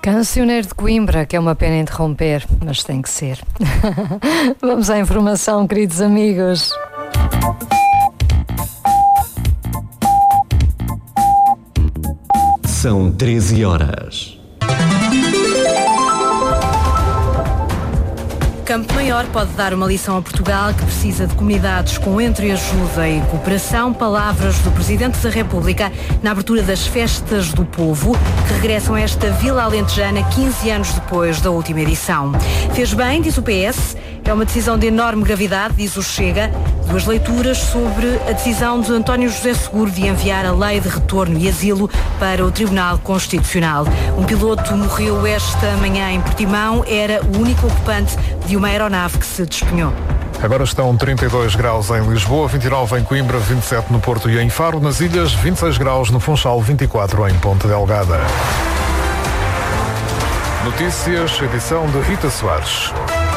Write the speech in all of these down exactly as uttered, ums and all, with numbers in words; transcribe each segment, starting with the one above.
Cancioneiro de Coimbra, que é uma pena interromper, mas tem que ser. Vamos à informação, queridos amigos. São treze horas. Campo Maior pode dar uma lição a Portugal, que precisa de comunidades com entreajuda e cooperação. Palavras do Presidente da República na abertura das Festas do Povo, que regressam a esta Vila Alentejana quinze anos depois da última edição. Fez bem, diz o P S, é uma decisão de enorme gravidade, diz o Chega. Duas leituras sobre a decisão de António José Seguro de enviar a Lei de Retorno e Asilo para o Tribunal Constitucional. Um piloto morreu esta manhã em Portimão, era o único ocupante de uma aeronave que se despenhou. Agora estão trinta e dois graus em Lisboa, vinte e nove em Coimbra, vinte e sete no Porto e em Faro. Nas ilhas, vinte e seis graus no Funchal, vinte e quatro em Ponte Delgada. Notícias, edição de Rita Soares.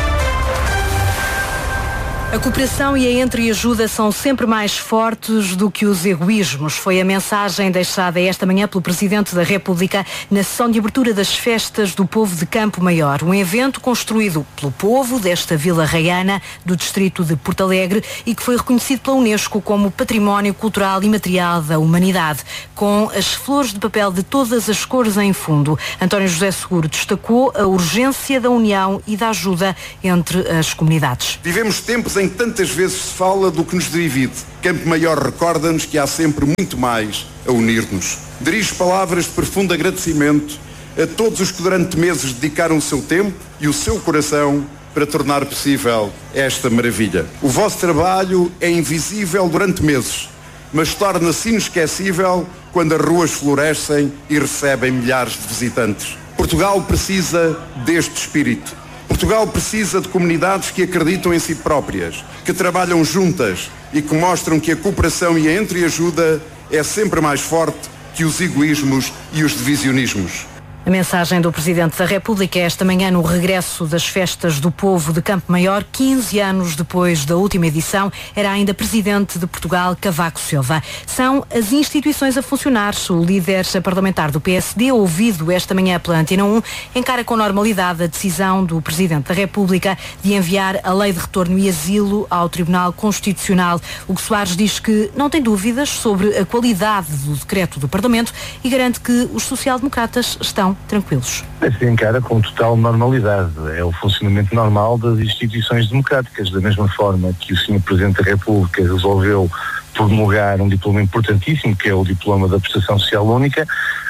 A cooperação e a entreajuda são sempre mais fortes do que os egoísmos. Foi a mensagem deixada esta manhã pelo Presidente da República na sessão de abertura das Festas do Povo de Campo Maior. Um evento construído pelo povo desta Vila Raiana, do distrito de Porto Alegre, e que foi reconhecido pela Unesco como Património Cultural Imaterial da Humanidade, com as flores de papel de todas as cores em fundo. António José Seguro destacou a urgência da união e da ajuda entre as comunidades. Vivemos tempos em que tantas vezes se fala do que nos divide. Campo Maior recorda-nos que há sempre muito mais a unir-nos. Dirijo palavras de profundo agradecimento a todos os que durante meses dedicaram o seu tempo e o seu coração para tornar possível esta maravilha. O vosso trabalho é invisível durante meses, mas torna-se inesquecível quando as ruas florescem e recebem milhares de visitantes. Portugal precisa deste espírito. Portugal precisa de comunidades que acreditam em si próprias, que trabalham juntas e que mostram que a cooperação e a entreajuda é sempre mais forte que os egoísmos e os divisionismos. A mensagem do Presidente da República esta manhã no regresso das Festas do Povo de Campo Maior, quinze anos depois da última edição, era ainda Presidente de Portugal, Cavaco Silva. São as instituições a funcionar. O líder parlamentar do P S D, ouvido esta manhã pela Antena um, encara com normalidade a decisão do Presidente da República de enviar a Lei de Retorno e Asilo ao Tribunal Constitucional. Hugo Soares diz que não tem dúvidas sobre a qualidade do decreto do Parlamento e garante que os social-democratas estão tranquilos. Se encara com total normalidade. É o funcionamento normal das instituições democráticas. Da mesma forma que o senhor Presidente da República resolveu promulgar um diploma importantíssimo, que é o diploma da prestação social única,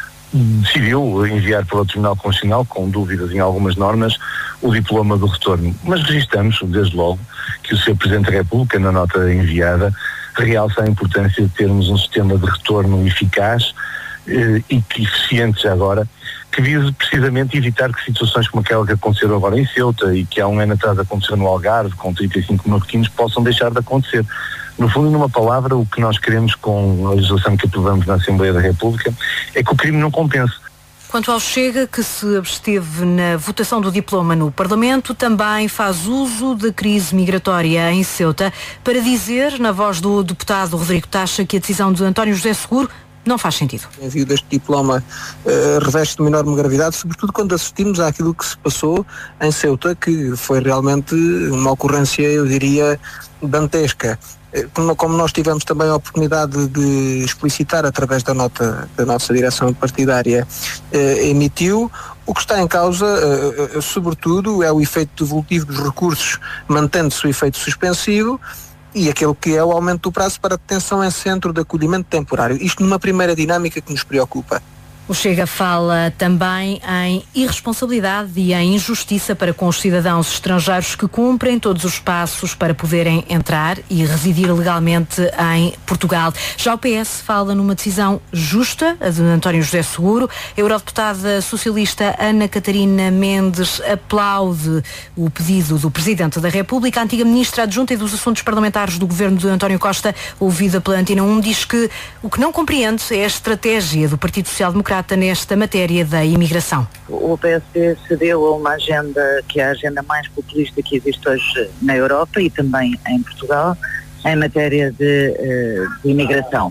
decidiu enviar para o Tribunal Constitucional, com dúvidas em algumas normas, o diploma do retorno. Mas registramos, desde logo, que o senhor Presidente da República, na nota enviada, realça a importância de termos um sistema de retorno eficaz eh, e eficiente já agora, que vise precisamente evitar que situações como aquela que aconteceram agora em Ceuta e que há um ano atrás aconteceu no Algarve, com trinta e cinco marroquinos, possam deixar de acontecer. No fundo, numa palavra, o que nós queremos com a legislação que aprovamos na Assembleia da República é que o crime não compense. Quanto ao Chega, que se absteve na votação do diploma no Parlamento, também faz uso da crise migratória em Ceuta para dizer, na voz do deputado Rodrigo Tacha, que a decisão de António José Seguro não faz sentido. O envio deste diploma uh, reveste de uma enorme gravidade, sobretudo quando assistimos àquilo que se passou em Ceuta, que foi realmente uma ocorrência, eu diria, dantesca. Como, como nós tivemos também a oportunidade de explicitar através da nota da nossa direção partidária eh, emitiu, o que está em causa, eh, sobretudo, é o efeito devolutivo dos recursos, mantendo-se o efeito suspensivo, e aquele que é o aumento do prazo para detenção em centro de acolhimento temporário. Isto numa primeira dinâmica que nos preocupa. O Chega fala também em irresponsabilidade e em injustiça para com os cidadãos estrangeiros que cumprem todos os passos para poderem entrar e residir legalmente em Portugal. Já o P S fala numa decisão justa, a de António José Seguro. A eurodeputada socialista Ana Catarina Mendes aplaude o pedido do Presidente da República. A antiga Ministra Adjunta e dos Assuntos Parlamentares do Governo de António Costa, ouvida pela Antena um, diz que o que não compreende é a estratégia do Partido Social Democrata nesta matéria da imigração. O P S D cedeu a uma agenda que é a agenda mais populista que existe hoje na Europa e também em Portugal, em matéria de, de imigração.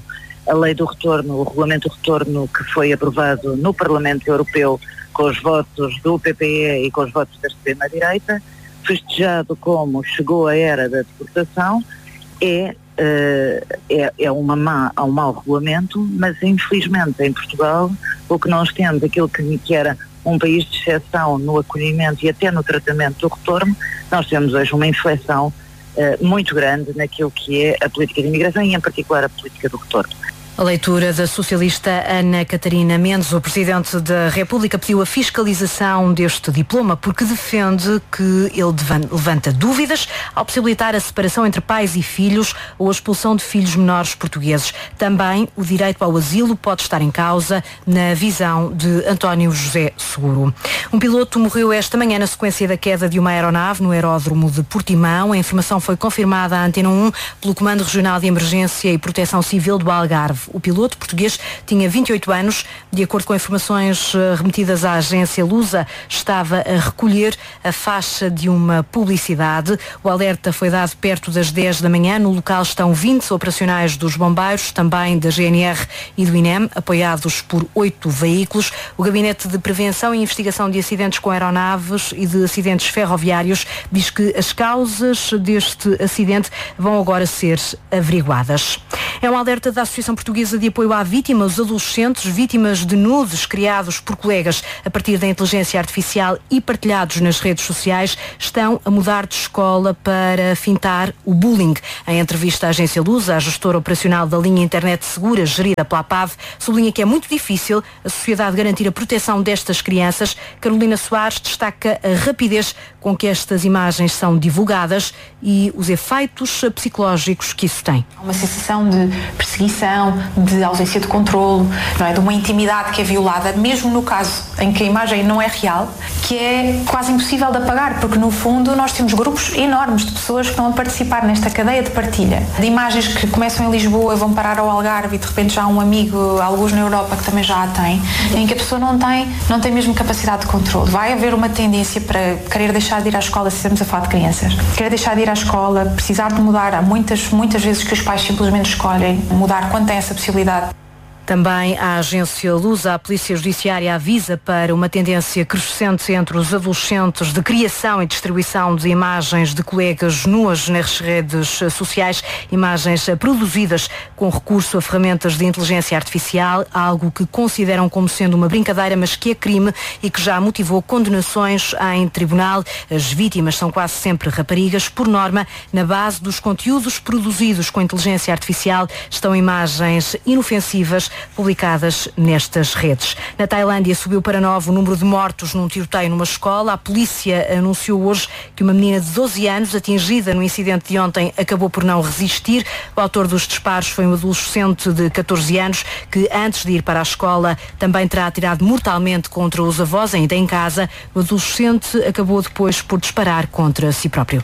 a lei do retorno, o regulamento do retorno que foi aprovado no Parlamento Europeu com os votos do P P E e com os votos da extrema-direita, festejado como chegou a era da deportação, é, uh, é, é uma má, um mau regulamento, mas infelizmente em Portugal o que nós temos, aquilo que, que era um país de exceção no acolhimento e até no tratamento do retorno, nós temos hoje uma inflexão uh, muito grande naquilo que é a política de imigração e em particular a política do retorno. A leitura da socialista Ana Catarina Mendes. O Presidente da República pediu a fiscalização deste diploma porque defende que ele levanta dúvidas ao possibilitar a separação entre pais e filhos ou a expulsão de filhos menores portugueses. Também o direito ao asilo pode estar em causa na visão de António José Seguro. Um piloto morreu esta manhã na sequência da queda de uma aeronave no aeródromo de Portimão. A informação foi confirmada à Antena um pelo Comando Regional de Emergência e Proteção Civil do Algarve. O piloto português tinha vinte e oito anos. De acordo com informações remetidas à agência Lusa, estava a recolher a faixa de uma publicidade. O alerta foi dado perto das dez da manhã. No local estão vinte operacionais dos bombeiros, também da G N R e do I N E M, apoiados por oito veículos. O Gabinete de Prevenção e Investigação de Acidentes com Aeronaves e de Acidentes Ferroviários diz que as causas deste acidente vão agora ser averiguadas. É um alerta da Associação Portuguesa de Apoio à Vítima. Os adolescentes vítimas de nudes criados por colegas a partir da inteligência artificial e partilhados nas redes sociais estão a mudar de escola para fintar o bullying. Em entrevista à agência Lusa, a gestora operacional da linha Internet Segura, gerida pela A P A V, sublinha que é muito difícil a sociedade garantir a proteção destas crianças. Carolina Soares destaca a rapidez com que estas imagens são divulgadas e os efeitos psicológicos que isso tem. Uma sensação de perseguição, de ausência de controlo, não é? De uma intimidade que é violada, mesmo no caso em que a imagem não é real, que é quase impossível de apagar, porque no fundo nós temos grupos enormes de pessoas que estão a participar nesta cadeia de partilha, de imagens que começam em Lisboa e vão parar ao Algarve e de repente já há um amigo, alguns na Europa, que também já a tem, em que a pessoa não tem, não tem mesmo capacidade de controle. Vai haver uma tendência para querer deixar de ir à escola, se estamos a falar de crianças, querer deixar de ir à escola, precisar de mudar. Há muitas, muitas vezes que os pais simplesmente escolhem mudar quando têm essa possibilidade. Também a agência Lusa, a Polícia Judiciária avisa para uma tendência crescente entre os adolescentes de criação e distribuição de imagens de colegas nuas nas redes sociais, imagens produzidas com recurso a ferramentas de inteligência artificial, algo que consideram como sendo uma brincadeira, mas que é crime e que já motivou condenações em tribunal. As vítimas são quase sempre raparigas. Por norma, na base dos conteúdos produzidos com inteligência artificial estão imagens inofensivas publicadas nestas redes. Na Tailândia subiu para nove o número de mortos num tiroteio numa escola. A polícia anunciou hoje que uma menina de doze anos, atingida no incidente de ontem, acabou por não resistir. O autor dos disparos foi um adolescente de catorze anos que, antes de ir para a escola, também terá atirado mortalmente contra os avós, ainda em casa. O adolescente acabou depois por disparar contra si próprio.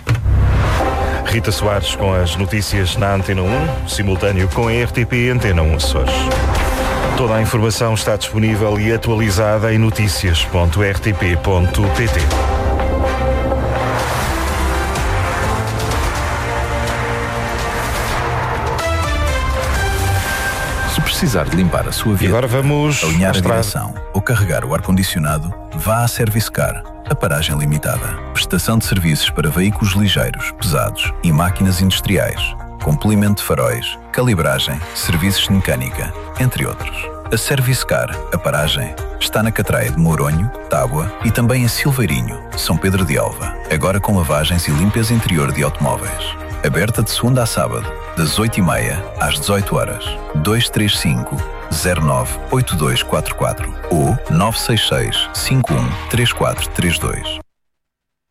Rita Soares com as notícias na Antena um, simultâneo com a R T P Antena um Açores. Toda a informação está disponível e atualizada em notícias ponto r t p ponto p t. Se precisar de limpar a sua vida, agora vamos alinhar a direção ou carregar o ar-condicionado, vá à Servicecar, a paragem limitada. Prestação de serviços para veículos ligeiros, pesados e máquinas industriais, com polimento de faróis, calibragem, serviços de mecânica, entre outros. A Servicecar, a paragem, está na Catraia de Mouronho, Tábua e também em Silveirinho, São Pedro de Alva, agora com lavagens e limpeza interior de automóveis. Aberta de segunda a sábado, das oito e meia às dezoito horas. dois três cinco, zero nove, oito dois quatro quatro ou nove seis seis, cinco um três quatro três dois.